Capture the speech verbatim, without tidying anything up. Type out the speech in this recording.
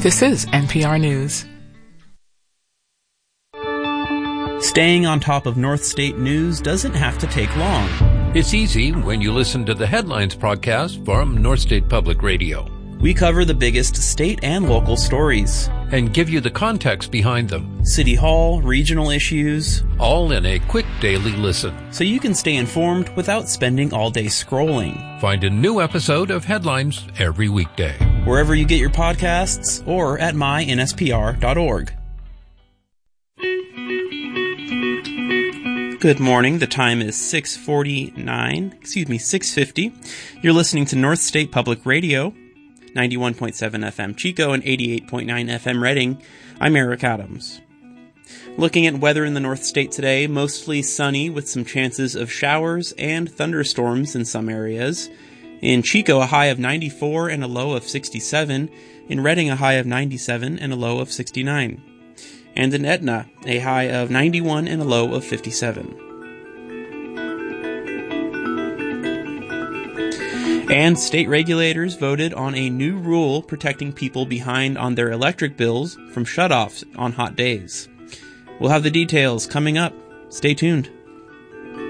This is N P R News. Staying on top of North State news doesn't have to take long. It's easy when you listen to the Headlines podcast from North State Public Radio. We cover the biggest state and local stories and give you the context behind them. City Hall, regional issues, all in a quick daily listen. So you can stay informed without spending all day scrolling. Find a new episode of Headlines every weekday, wherever you get your podcasts or at my N S P R dot org. Good morning. The time is six forty-nine, excuse me, six fifty. You're listening to North State Public Radio, ninety-one point seven F M Chico and eighty-eight point nine F M Redding. I'm Eric Adams. Looking at weather in the North State today, mostly sunny with some chances of showers and thunderstorms in some areas. In Chico, a high of ninety-four and a low of sixty-seven. In Redding, a high of ninety-seven and a low of sixty-nine. And in Etna, a high of ninety-one and a low of fifty-seven. And state regulators voted on a new rule protecting people behind on their electric bills from shutoffs on hot days. We'll have the details coming up. Stay tuned.